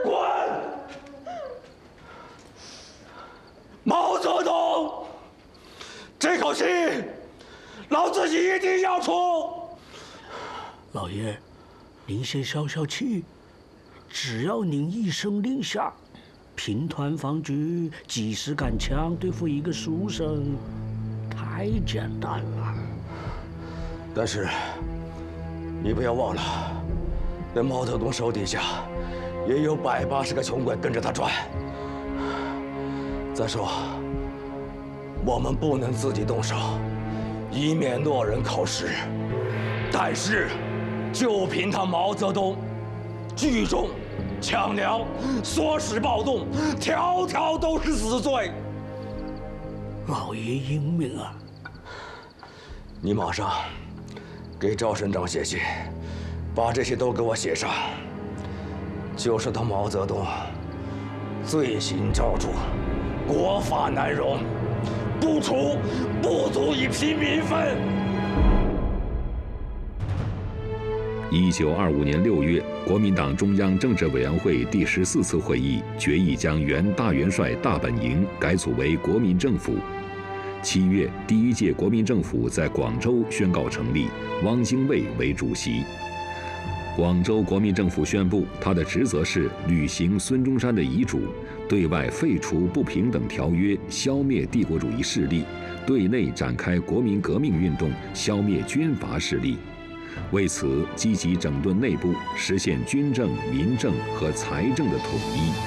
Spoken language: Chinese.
滚！毛泽东，这口气，老子一定要出。 老爷，您先消消气，只要您一声令下，平团防局几十杆枪对付一个书生，太简单了。 但是，你不要忘了，那毛泽东手底下也有180个穷鬼跟着他转。再说，我们不能自己动手，以免落人口实。但是，就凭他毛泽东聚众、抢粮、唆使暴动，条条都是死罪。 老爷英明啊！ 你马上给赵省长写信，把这些都给我写上。就是他毛泽东罪行昭著，国法难容，不除不足以平民愤。 1925年6月，国民党中央政治委员会第14次会议决议将原大元帅大本营改组为国民政府。7月，第1届国民政府在广州宣告成立，汪精卫为主席。广州国民政府宣布，他的职责是履行孙中山的遗嘱，对外废除不平等条约，消灭帝国主义势力；对内展开国民革命运动，消灭军阀势力。为此，积极整顿内部，实现军政、民政和财政的统一。